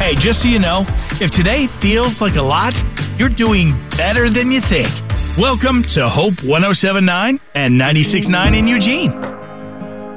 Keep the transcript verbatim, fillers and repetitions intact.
Hey, just so you know, if today feels like a lot, you're doing better than you think. Welcome to Hope one oh seven point nine and ninety-six point nine in Eugene.